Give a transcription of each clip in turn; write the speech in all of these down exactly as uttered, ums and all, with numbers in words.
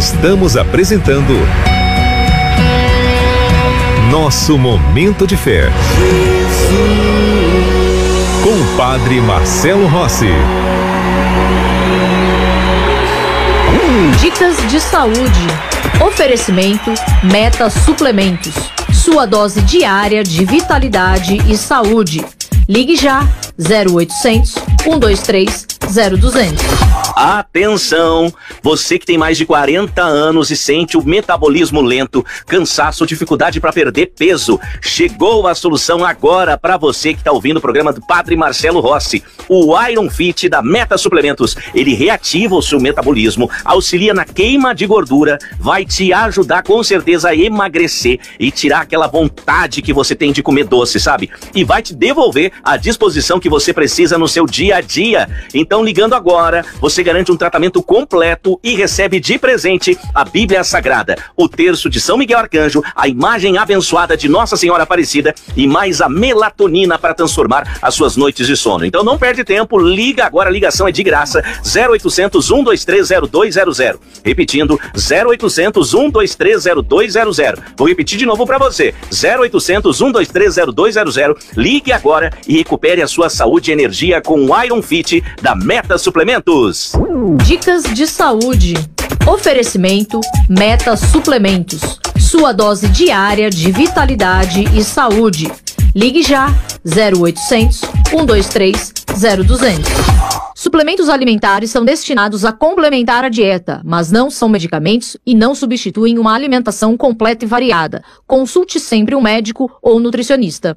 Estamos apresentando Nosso Momento de Fé, com o Padre Marcelo Rossi. Dicas de saúde. Oferecimento Meta Suplementos. Sua dose diária de vitalidade e saúde. Ligue já zero oitocentos, um dois três, zero duzentos. Atenção! Você que tem mais de quarenta anos e sente o metabolismo lento, cansaço, dificuldade para perder peso, chegou a solução agora para você que está ouvindo o programa do Padre Marcelo Rossi. O Iron Fit da Meta Suplementos. Ele reativa o seu metabolismo, auxilia na queima de gordura, vai te ajudar com certeza a emagrecer e tirar aquela vontade que você tem de comer doce, sabe? E vai te devolver a disposição que você precisa no seu dia a dia. Então, ligando agora, você garante um tratamento completo e recebe de presente a Bíblia Sagrada, o terço de São Miguel Arcanjo, a imagem abençoada de Nossa Senhora Aparecida e mais a melatonina para transformar as suas noites de sono. Então não perde tempo, liga agora, a ligação é de graça, zero oitocentos, um dois três, zero dois zero zero. Repetindo, zero oitocentos, um dois três, zero dois zero zero. Vou repetir de novo para você, zero oitocentos, um dois três, zero dois zero zero. Ligue agora e recupere a sua saúde e energia com o Iron Fit da Meta Suplementos. Dicas de saúde. Oferecimento Meta Suplementos. Sua dose diária de vitalidade e saúde. Ligue já zero oitocentos, um dois três, zero duzentos. Suplementos alimentares são destinados a complementar a dieta, mas não são medicamentos e não substituem uma alimentação completa e variada. Consulte sempre um médico ou nutricionista.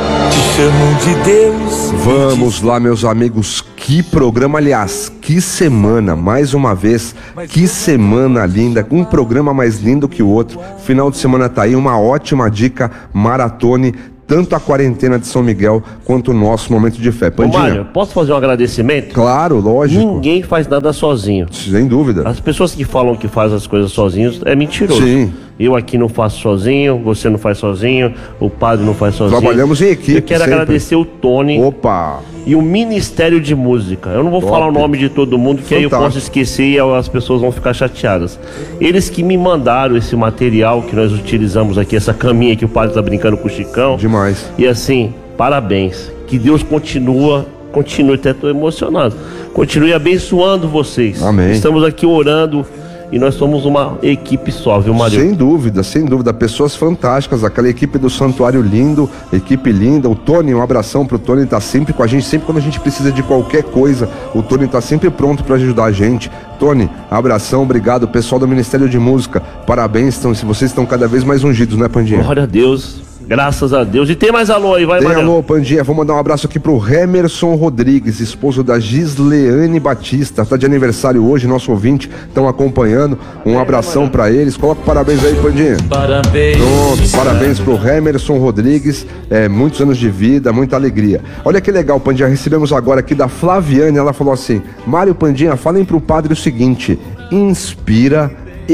Te chamam de Deus. Vamos lá, meus amigos. Que programa, aliás, que semana, mais uma vez, que semana linda, um programa mais lindo que o outro. Final de semana tá aí, uma ótima dica, maratone. Tanto a quarentena de São Miguel quanto o nosso momento de fé. Pandinha. Ô, Mário, posso fazer um agradecimento? Claro, lógico. Ninguém faz nada sozinho. Sem dúvida. As pessoas que falam que fazem as coisas sozinhos é mentiroso. Sim. Eu aqui não faço sozinho, você não faz sozinho, o padre não faz sozinho. Trabalhamos em equipe. Eu quero sempre. agradecer o Tony. Opa! E o Ministério de Música. Eu não vou Top. falar o nome de todo mundo, que Fantástico. aí eu posso esquecer e as pessoas vão ficar chateadas. Eles que me mandaram esse material que nós utilizamos aqui, essa caminha que o padre tá brincando com o Chicão. Demais. E assim, parabéns. Que Deus continua, continue, até tô emocionado. Continue abençoando vocês. Amém. Estamos aqui orando. E nós somos uma equipe só, viu, Mário? Sem dúvida, sem dúvida. Pessoas fantásticas, aquela equipe do Santuário lindo, equipe linda. O Tony, um abração pro Tony, tá sempre com a gente, sempre quando a gente precisa de qualquer coisa, o Tony tá sempre pronto para ajudar a gente. Tony, abração, obrigado. Pessoal do Ministério de Música, parabéns, então, se vocês estão cada vez mais ungidos, né, Pandinha? Glória a Deus. Graças a Deus. E tem mais alô aí, vai, Tem Mariano. alô, Pandinha. Vou mandar um abraço aqui pro Remerson Rodrigues, esposo da Gisleane Batista. Tá de aniversário hoje, nosso ouvinte. Estão acompanhando. Um abração pra eles. Coloca parabéns aí, Pandinha. Parabéns. Pronto, parabéns pro Remerson Rodrigues. É, muitos anos de vida, muita alegria. Olha que legal, Pandinha. Recebemos agora aqui da Flaviane. Ela falou assim: Mário, Pandinha, falem pro padre o seguinte: inspira,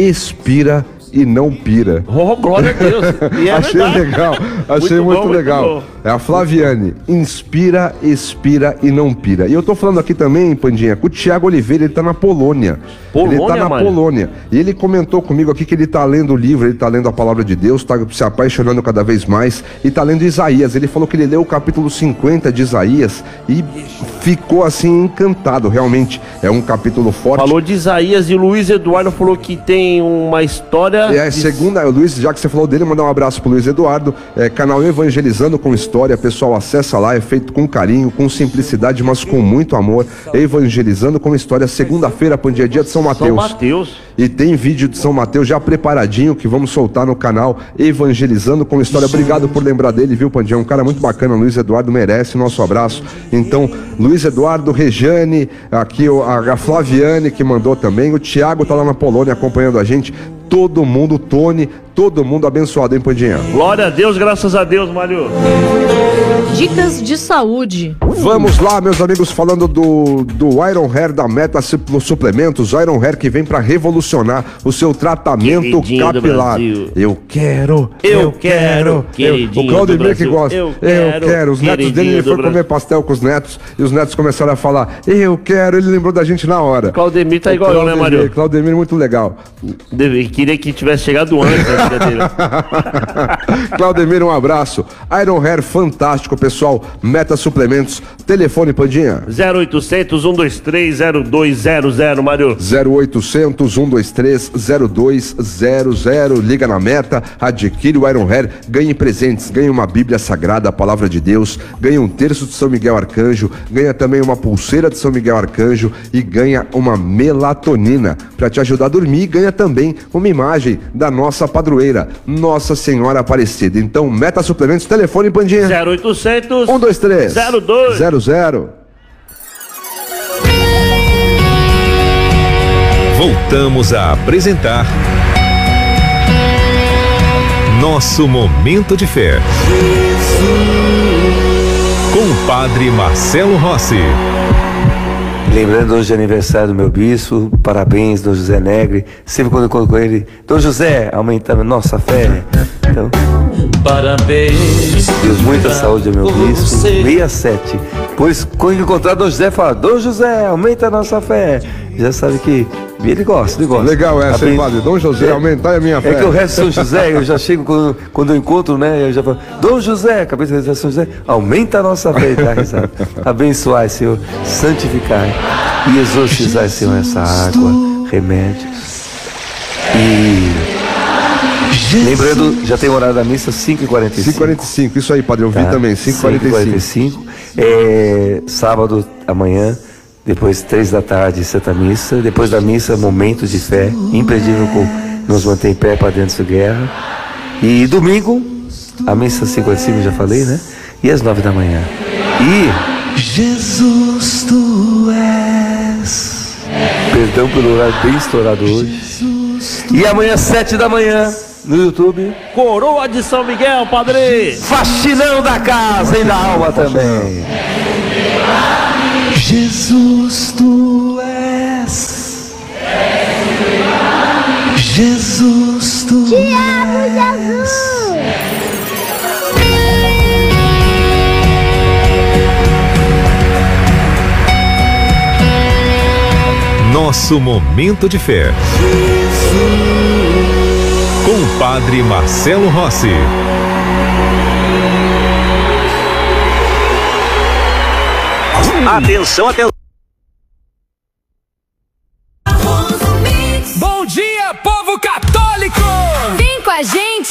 expira e não pira. Oh, glória a Deus. E é achei verdade. legal, achei Muito muito, bom, legal. muito bom. É a Flaviane, inspira, expira e não pira. E eu tô falando aqui também, Pandinha, com o Tiago Oliveira, ele tá na Polônia. Polônia, ele tá na Mário? Polônia. E ele comentou comigo aqui que ele tá lendo o livro, ele tá lendo a palavra de Deus, tá se apaixonando cada vez mais e tá lendo Isaías. Ele falou que ele leu o capítulo cinquenta de Isaías e ficou assim encantado, realmente. É um capítulo forte. Falou de Isaías e o Luiz Eduardo falou que tem uma história. É, de... segunda, Luiz, já que você falou dele, mandar um abraço pro Luiz Eduardo, é, canal Evangelizando com História, pessoal, acessa lá, é feito com carinho, com simplicidade, mas com muito amor, Evangelizando com História, segunda-feira, Pandinha, dia de São Mateus. São Mateus. E tem vídeo de São Mateus já preparadinho, que vamos soltar no canal Evangelizando com História. Obrigado por lembrar dele, viu, Pandinha? Um cara muito bacana, Luiz Eduardo, merece o nosso abraço. Então, Luiz Eduardo, Rejane, aqui a Flaviane que mandou também, o Thiago tá lá na Polônia acompanhando a gente. Todo mundo, Tony, todo mundo abençoado, hein, Pandinha? Glória a Deus, graças a Deus, Mário. Dicas de saúde. Vamos lá, meus amigos, falando do, do Iron Hair da Meta Suplementos. Iron Hair que vem para revolucionar o seu tratamento Queridinho capilar. Eu quero, Eu eu quero, quero. Eu, o Claudemir que gosta. Eu Eu quero, quero. Os netos dele, ele foi do comer pastel com os netos e os netos começaram a falar, eu quero. Ele lembrou da gente na hora. Claudemir tá O igual eu, né, Claudemir, Mário? Claudemir muito legal. Deve- Queria que tivesse chegado antes da vida dele. Claudemir, um abraço. Iron Hair fantástico, pessoal. Meta Suplementos. Telefone, Pandinha. zero oitocentos, um dois três, zero dois zero zero, Mário. zero oitocentos, um dois três, zero dois zero zero. Liga na Meta, adquire o Iron Hair, ganhe presentes, ganhe uma Bíblia Sagrada, a Palavra de Deus, ganhe um terço de São Miguel Arcanjo, ganha também uma pulseira de São Miguel Arcanjo e ganha uma melatonina para te ajudar a dormir, e ganha também uma imagem da nossa padroeira, Nossa Senhora Aparecida. Então, Meta Suplementos, telefone, Pandinha. zero oitocentos, um dois três, zero dois zero zero. Voltamos a apresentar Nosso Momento de Fé. Com o Padre Marcelo Rossi. Lembrando hoje é aniversário do meu bispo, parabéns, Dom José Negre. Sempre quando eu encontro com ele, Dom José, aumentando nossa fé. Então, parabéns. Deus, muita saúde ao meu bispo. sessenta e sete. Pois quando encontrar Dom José, fala, Dom José, aumenta a nossa fé. Já sabe que ele gosta, ele gosta. Legal essa, hein, Aben- Padre? Dom José, É. aumentar a minha fé. É que o resto de São José, eu já chego quando, quando eu encontro, né? Eu já falo, Dom José, cabeça de São José, aumenta a nossa fé, tá risado. Abençoai, Senhor, santificai e exorcizai, Senhor, essa água, remédios. E lembrando, já tem horário da missa, cinco e quarenta e cinco. cinco e quarenta e cinco, isso aí, Padre, eu vi Tá? também, cinco e quarenta e cinco. cinco. É, sábado, amanhã, depois três da tarde, Santa Missa. Depois da missa, momento de fé, impedível com nos manter em pé para dentro da guerra. E domingo, a missa cinquenta e cinco, já falei, né? E às nove da manhã. E Jesus, tu és. Perdão pelo horário bem estourado hoje. E amanhã, sete da manhã, no YouTube. Coroa de São Miguel, Padre. Faxinão da casa e da alma também. Jesus, tu és. Jesus, tu Te amo, Jesus. Nosso Momento de Fé. Com o Padre Marcelo Rossi. Atenção, atenção.